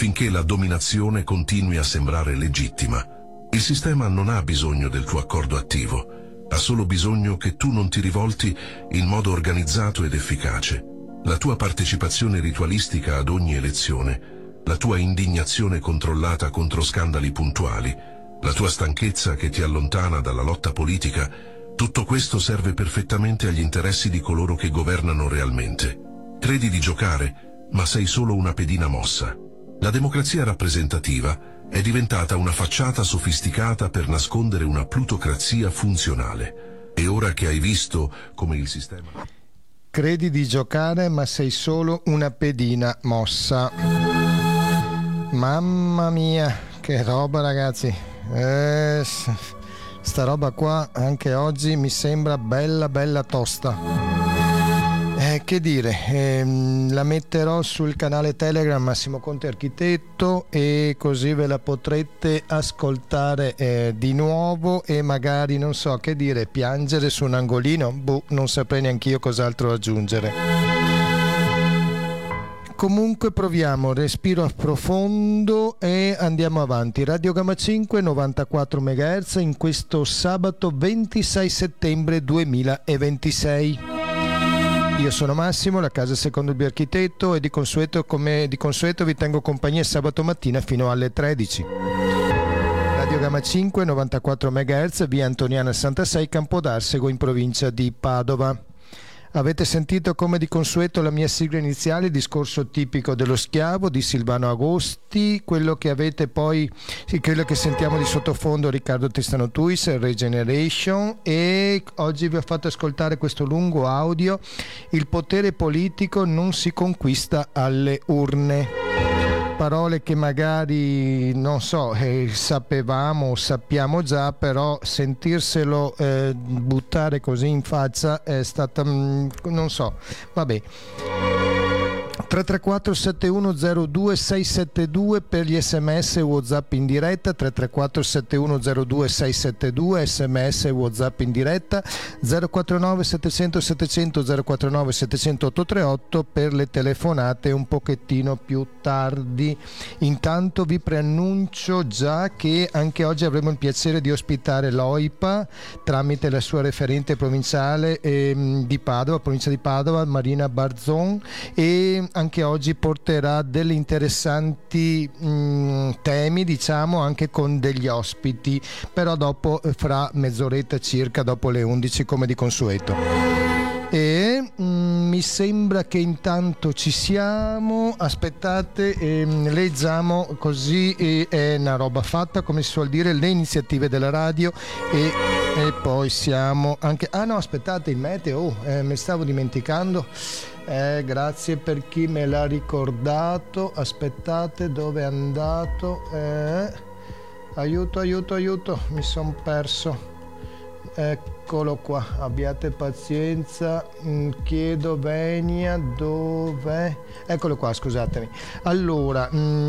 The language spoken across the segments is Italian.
finché la dominazione continui a sembrare legittima. Il sistema non ha bisogno del tuo accordo attivo, ha solo bisogno che tu non ti rivolti in modo organizzato ed efficace. La tua partecipazione ritualistica ad ogni elezione, la tua indignazione controllata contro scandali puntuali, la tua stanchezza che ti allontana dalla lotta politica, tutto questo serve perfettamente agli interessi di coloro che governano realmente. Credi di giocare, ma sei solo una pedina mossa. La democrazia rappresentativa è diventata una facciata sofisticata per nascondere una plutocrazia funzionale. E ora che hai visto come il sistema... Credi di giocare, ma sei solo una pedina mossa. Mamma mia, che roba, ragazzi. Sta roba qua anche oggi mi sembra bella tosta. Che dire, la metterò sul canale Telegram Massimo Conte Architetto, e così ve la potrete ascoltare di nuovo e magari, non so che dire, piangere su un angolino. Non saprei neanch'io cos'altro aggiungere. Comunque proviamo, respiro profondo e andiamo avanti. Radio Gamma 5, 94 MHz in questo sabato 26 settembre 2026. Io sono Massimo, la casa secondo il mio architetto, e di consueto vi tengo compagnia sabato mattina fino alle 13. Radio Gamma 5, 94 MHz, via Antoniana 66, Campodarsego, in provincia di Padova. Avete sentito come di consueto la mia sigla iniziale, il discorso tipico dello schiavo di Silvano Agosti, quello che sentiamo di sottofondo Riccardo Tristano Tuis, Regeneration, e oggi vi ho fatto ascoltare questo lungo audio: il potere politico non si conquista alle urne. Parole che magari, non so, sapevamo o sappiamo già, però sentirselo buttare così in faccia è stata, non so, vabbè. 334 7102 672 per gli sms e WhatsApp in diretta, 334 7102 672 sms e WhatsApp in diretta, 049 700 700 049 700 838 per le telefonate un pochettino più tardi. Intanto vi preannuncio già che anche oggi avremo il piacere di ospitare l'OIPA tramite la sua referente provinciale di Padova, provincia di Padova, Marina Barzon, e anche oggi porterà degli interessanti temi, diciamo, anche con degli ospiti, però dopo, fra mezz'oretta circa, dopo le 11 come di consueto. E mi sembra che intanto ci siamo. Aspettate, leggiamo così è una roba fatta, come si suol dire, le iniziative della radio, e poi siamo anche... Ah no, aspettate, il meteo, mi stavo dimenticando. Grazie per chi me l'ha ricordato. Aspettate, dove è andato? Aiuto, mi son perso. Eccolo qua, abbiate pazienza, chiedo venia, dov'è? Eccolo qua, scusatemi. Allora,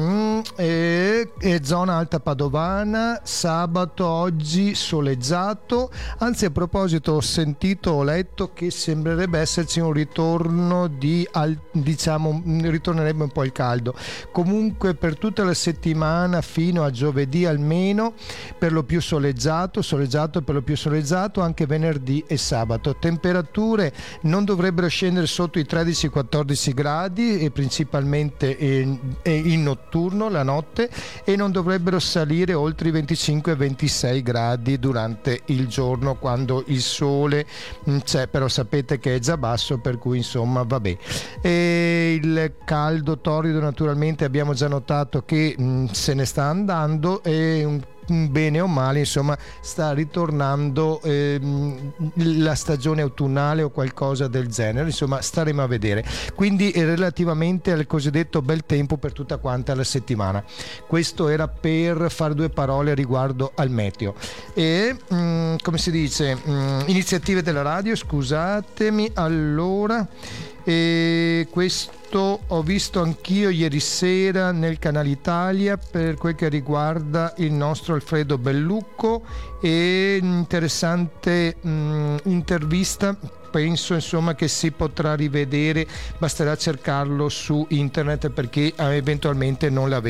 zona alta padovana, sabato oggi soleggiato, anzi, a proposito, ho letto che sembrerebbe esserci un ritorno ritornerebbe un po' il caldo. Comunque per tutta la settimana fino a giovedì almeno, per lo più soleggiato, anche venerdì e sabato. Temperature non dovrebbero scendere sotto i 13-14 gradi, e principalmente in notturno, la notte, e non dovrebbero salire oltre i 25-26 gradi durante il giorno, quando il sole c'è, però sapete che è già basso, per cui insomma vabbè. E il caldo torrido, naturalmente, abbiamo già notato che se ne sta andando, e bene o male, insomma, sta ritornando la stagione autunnale o qualcosa del genere, insomma staremo a vedere. Quindi relativamente al cosiddetto bel tempo per tutta quanta la settimana. Questo era per fare due parole riguardo al meteo. E come si dice, iniziative della radio, scusatemi. Allora, questo ho visto anch'io ieri sera nel Canale Italia per quel che riguarda il nostro Alfredo Bellucco, e interessante intervista. Penso insomma che si potrà rivedere, basterà cercarlo su internet, perché eventualmente non l'avete